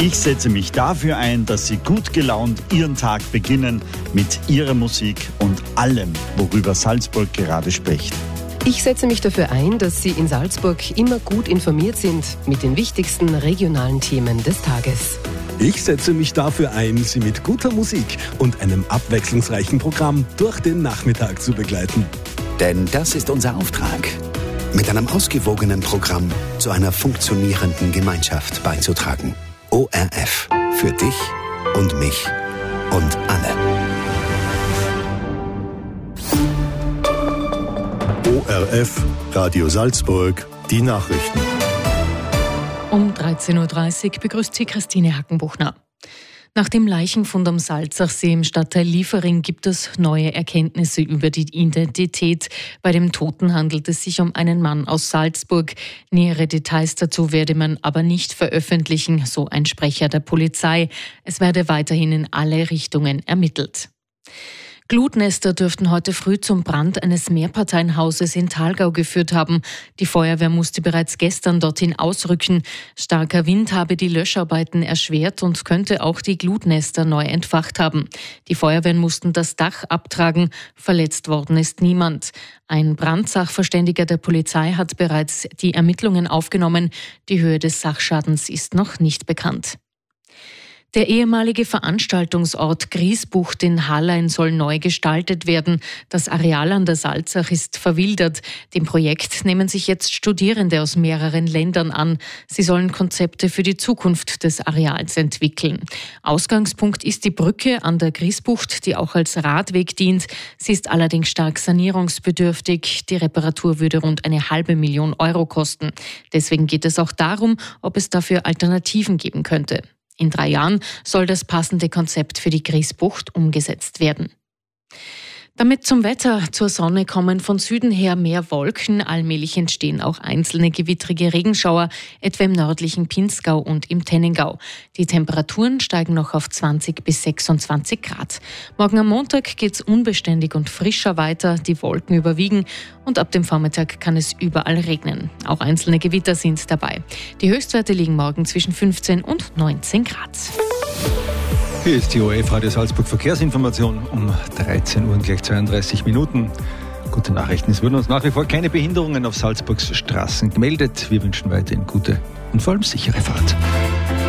Ich setze mich dafür ein, dass Sie gut gelaunt Ihren Tag beginnen mit Ihrer Musik und allem, worüber Salzburg gerade spricht. Ich setze mich dafür ein, dass Sie in Salzburg immer gut informiert sind mit den wichtigsten regionalen Themen des Tages. Ich setze mich dafür ein, Sie mit guter Musik und einem abwechslungsreichen Programm durch den Nachmittag zu begleiten. Denn das ist unser Auftrag, mit einem ausgewogenen Programm zu einer funktionierenden Gemeinschaft beizutragen. ORF. Für dich und mich und alle. ORF, Radio Salzburg, die Nachrichten. Um 13.30 Uhr begrüßt Sie Christine Hackenbuchner. Nach dem Leichenfund am Salzachsee im Stadtteil Liefering gibt es neue Erkenntnisse über die Identität. Bei dem Toten handelt es sich um einen Mann aus Salzburg. Nähere Details dazu werde man aber nicht veröffentlichen, so ein Sprecher der Polizei. Es werde weiterhin in alle Richtungen ermittelt. Glutnester dürften heute früh zum Brand eines Mehrparteienhauses in Thalgau geführt haben. Die Feuerwehr musste bereits gestern dorthin ausrücken. Starker Wind habe die Löscharbeiten erschwert und könnte auch die Glutnester neu entfacht haben. Die Feuerwehren mussten das Dach abtragen. Verletzt worden ist niemand. Ein Brandsachverständiger der Polizei hat bereits die Ermittlungen aufgenommen. Die Höhe des Sachschadens ist noch nicht bekannt. Der ehemalige Veranstaltungsort Griesbucht in Hallein soll neu gestaltet werden. Das Areal an der Salzach ist verwildert. Dem Projekt nehmen sich jetzt Studierende aus mehreren Ländern an. Sie sollen Konzepte für die Zukunft des Areals entwickeln. Ausgangspunkt ist die Brücke an der Griesbucht, die auch als Radweg dient. Sie ist allerdings stark sanierungsbedürftig. Die Reparatur würde rund 500.000 Euro kosten. Deswegen geht es auch darum, ob es dafür Alternativen geben könnte. In 3 Jahren soll das passende Konzept für die Griesbucht umgesetzt werden. Damit zum Wetter, zur Sonne kommen von Süden her mehr Wolken. Allmählich entstehen auch einzelne gewittrige Regenschauer, etwa im nördlichen Pinzgau und im Tennengau. Die Temperaturen steigen noch auf 20 bis 26 Grad. Morgen am Montag geht's unbeständig und frischer weiter. Die Wolken überwiegen und ab dem Vormittag kann es überall regnen. Auch einzelne Gewitter sind dabei. Die Höchstwerte liegen morgen zwischen 15 und 19 Grad. Hier ist die ORF Radio Salzburg Verkehrsinformation um 13 Uhr und gleich 32 Minuten. Gute Nachrichten, es wurden uns nach wie vor keine Behinderungen auf Salzburgs Straßen gemeldet. Wir wünschen weiterhin gute und vor allem sichere Fahrt.